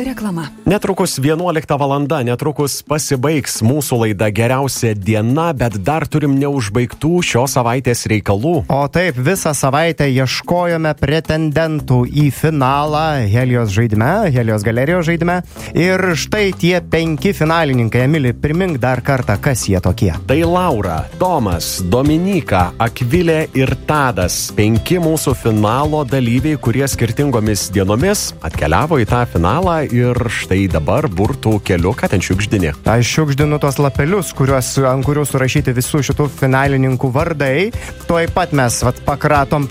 Reklama. Netrukus 11 valanda, netrukus pasibaigs mūsų laida Geriausia diena, bet dar turim neužbaigtų šios savaitės reikalų. O taip, visą savaitę ieškojome pretendentų į finalą Helios žaidime, Helios galerijos žaidime. Ir štai tie 5 finalininkai. Emili, primink dar kartą, kas jie tokie. Tai Laura, Tomas, Dominika, Akvilė ir Tadas. 5 mūsų finalo dalyviai, kurie skirtingomis dienomis atkeliavo į tą finalą ir štai dabar burtų keliu, ką ten šiukšdini. Aš šiukšdinu tos lapelius, ant kurių surašyti visų šitų finalininkų vardai. Tuoj pat mes pakratom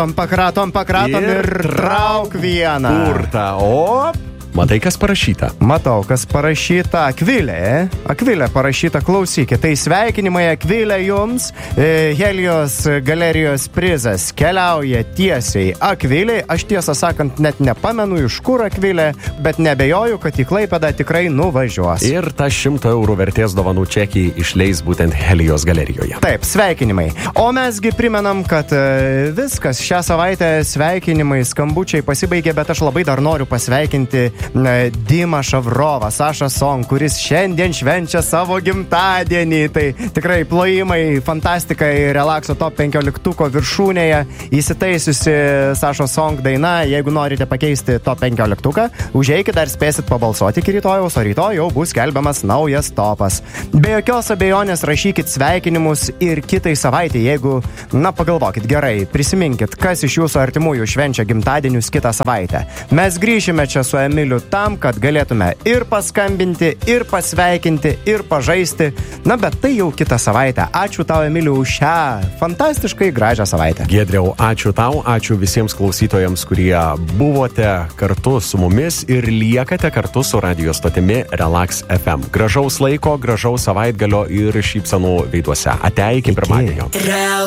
ir trauk vieną. Burtą, o... Matai, kas parašyta? Matau, kas parašyta. Akvilė parašyta, klausykit. Tai sveikinimai Akvilė jums. Helios galerijos prizas keliauja tiesiai Akvilė. Aš tiesą sakant net nepamenu iš kur Akvilė, bet nebejoju, kad į Klaipėdą tikrai nuvažiuos. Ir tą 100 eurų vertės dovanų čekį išleis būtent Helios galerijoje. Taip, sveikinimai. O mesgi primenam, kad viskas šią savaitę sveikinimai, skambučiai pasibaigė, bet aš labai dar noriu pasveikinti Dimą Šavrovą, Saša Song, kuris šiandien švenčia savo gimtadienį. Tai tikrai plojimai, fantastika ir relakso top 15 viršūnėje įsitaisiusi Saša Song daina. Jeigu norite pakeisti top 15, užeikit, dar spėsit pabalsuoti iki rytojaus, o rytoj jau bus skelbiamas naujas topas. Be jokios abejonės rašykit sveikinimus ir kitai savaitė, jeigu, pagalvokit gerai, prisiminkit, kas iš jūsų artimųjų švenčia gimtadienius kitą savaitę. Mes grįšime čia su Emiliu tam, kad galėtume ir paskambinti, ir pasveikinti, ir pažaisti. Bet tai jau kitą savaitę. Ačiū tau, Emiliu, už šią fantastiškai gražią savaitę. Giedriau, ačiū tau, ačiū visiems klausytojams, kurie buvote kartu su mumis ir liekate kartu su radijo stotimi Relax FM. Gražaus laiko, gražaus savaitgalio ir šypsenų veiduose. Ate iki pirmadienio.